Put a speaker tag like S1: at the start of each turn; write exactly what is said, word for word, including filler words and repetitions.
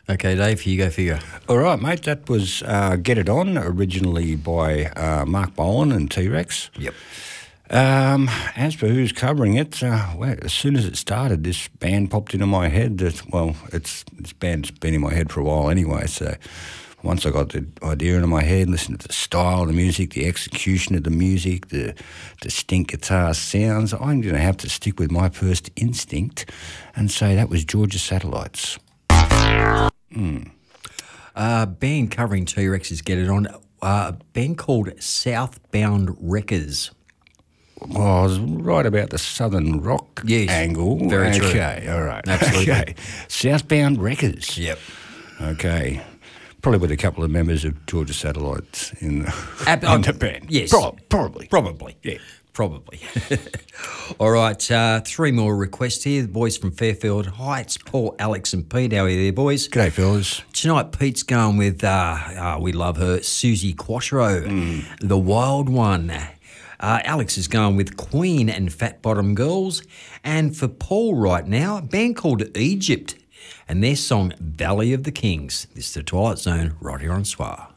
S1: Okay, Dave, here you go figure.
S2: All right, mate, that was uh, Get It On, originally by uh, Mark Bolan and T-Rex.
S1: Yep.
S2: Um, as for who's covering it, uh, well, as soon as it started, this band popped into my head. That well, it's this band's been in my head for a while anyway. So once I got the idea into my head, listened to the style of the music, the execution of the music, the distinct guitar sounds, I'm going to have to stick with my first instinct and say that was Georgia Satellites. Mm.
S1: Uh, band covering T-Rex's Get It On. Uh, a band called Southbound Wreckers.
S2: Well, I was right about the southern rock
S1: yes,
S2: angle.
S1: Very
S2: okay,
S1: true.
S2: Okay, all right.
S1: Absolutely.
S2: Okay. Southbound Wreckers.
S1: Yep.
S2: Okay. Probably with a couple of members of Georgia Satellites in the,
S1: Ab-
S2: in the band.
S1: Yes.
S2: Pro- probably.
S1: Probably.
S2: Yeah.
S1: Probably. All right, uh, three more requests here. The boys from Fairfield Heights, Paul, Alex and Pete. How are you there, boys?
S2: G'day, fellas.
S1: Tonight, Pete's going with, uh, uh, we love her, Susie Quattro, mm. The Wild One. Uh, Alex is going with Queen and Fat Bottom Girls. And for Paul right now, a band called Egypt and their song Valley of the Kings. This is the Twilight Zone right here on S W R.